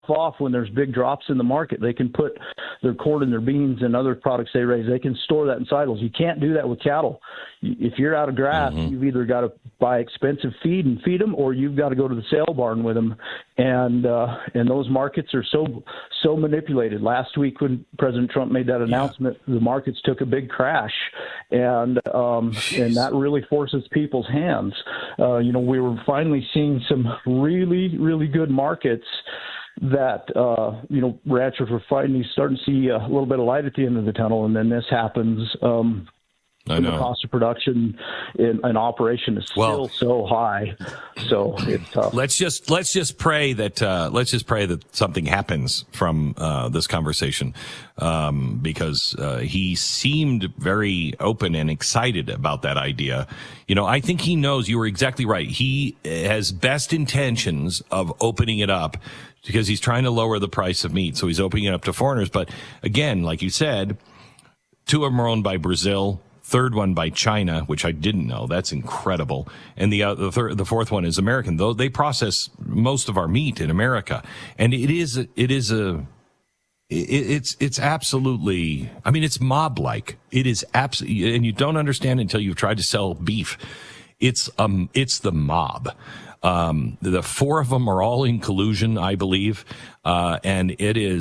off when there's big drops in the market. They can put their corn and their beans and other products they raise, they can store that in silos. You can't do that with cattle. If you're out of grass, you've either got to buy expensive feed and feed them, or you've got to go to the sale barn with them. And those markets are so manipulated. Last week when President Trump made that announcement, the markets took a big crash, and that really forces people's hands. We were finally seeing some really, really good markets that, ranchers were finally starting to see a little bit of light at the end of the tunnel, and then this happens. The cost of production in operation is still so high, so it's tough. Let's just pray that something happens from this conversation, because he seemed very open and excited about that idea. I think he knows. You were exactly right. He has best intentions of opening it up, because he's trying to lower the price of meat. So he's opening it up to foreigners. But again, like you said, 2 of them are owned by Brazil, 3rd one by China, which I didn't know. That's incredible. And the 4th one is American, though they process most of our meat in America. And it's absolutely, it's mob-like. It is absolutely, and you don't understand until you've tried to sell beef. It's the mob. The 4 of them are all in collusion, I believe. And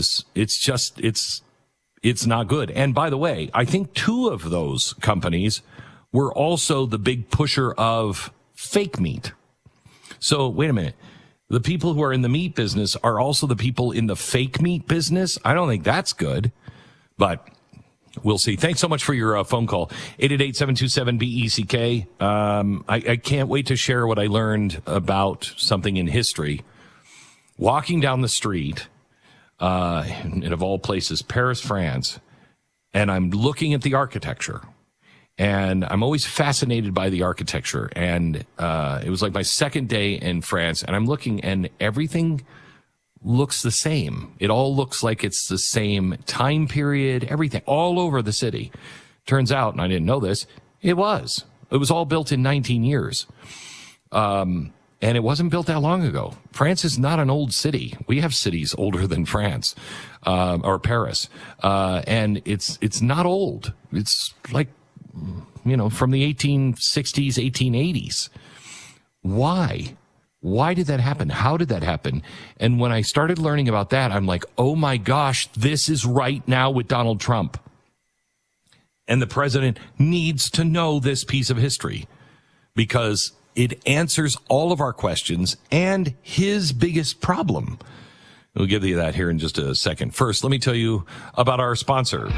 it's not good. And by the way, I think 2 of those companies were also the big pusher of fake meat. So wait a minute. The people who are in the meat business are also the people in the fake meat business. I don't think that's good, but we'll see. Thanks so much for your phone call. 888-727-BECK. I can't wait to share what I learned about something in history. Walking down the street, and of all places, Paris, France, and I'm looking at the architecture, and I'm always fascinated by the architecture, and it was like my second day in France, and I'm looking, and everything looks the same. It all looks like it's the same time period, everything, all over the city. Turns out, and I didn't know this, it was all built in 19 years. And it wasn't built that long ago. France is not an old city. We have cities older than France, or Paris. And it's not old. It's like, from the 1860s, 1880s. Why? Why did that happen? How did that happen? And when I started learning about that, I'm like, oh my gosh, this is right now with Donald Trump. And the president needs to know this piece of history, because it answers all of our questions and his biggest problem. We'll give you that here in just a second. First, let me tell you about our sponsor.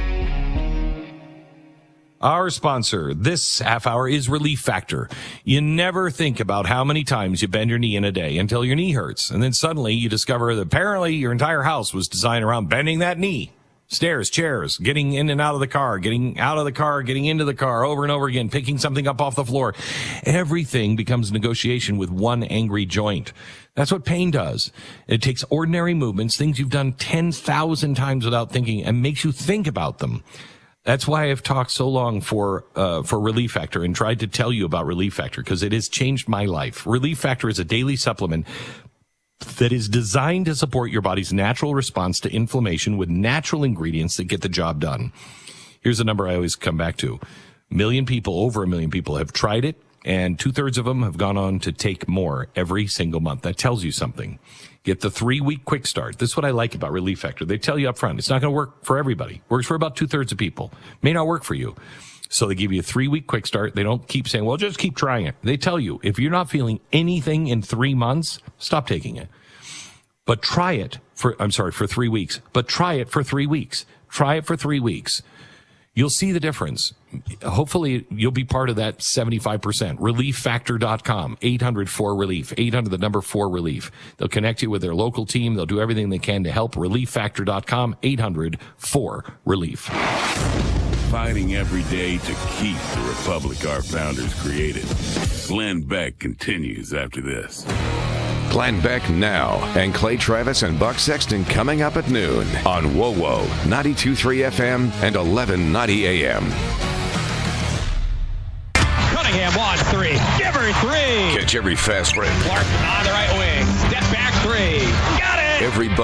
Our sponsor this half hour is Relief Factor. You never think about how many times you bend your knee in a day until your knee hurts. And then suddenly you discover that apparently your entire house was designed around bending that knee. Stairs, chairs, getting in and out of the car, getting out of the car, getting into the car over and over again, picking something up off the floor. Everything becomes negotiation with one angry joint. That's what pain does. It takes ordinary movements, things you've done 10,000 times without thinking, and makes you think about them. That's why I've talked so long for Relief Factor and tried to tell you about Relief Factor, because it has changed my life. Relief Factor is a daily supplement that is designed to support your body's natural response to inflammation with natural ingredients that get the job done. Here's a number I always come back to. Over a million people have tried it, and 2/3 of them have gone on to take more every single month. That tells you something. Get the 3-week quick start. This is what I like about Relief Factor. They tell you up front, it's not going to work for everybody. Works for about 2/3 of people. May not work for you. So they give you a 3-week quick start. They don't keep saying, well, just keep trying it. They tell you, if you're not feeling anything in 3 months, stop taking it. But try it for 3 weeks. But try it for 3 weeks. Try it for 3 weeks. You'll see the difference. Hopefully, you'll be part of that 75%. ReliefFactor.com, 800-4RELIEF, 800-4RELIEF. They'll connect you with their local team. They'll do everything they can to help. ReliefFactor.com, 800-4RELIEF. Fighting every day to keep the republic our founders created. Glenn Beck continues after this. Glenn Beck now, and Clay Travis and Buck Sexton coming up at noon on WoWo 92.3 FM and 1190 AM. Cunningham wants 3. Give her 3. Catch every fast break. Clark on the right wing. Step back 3. Got it! Everybody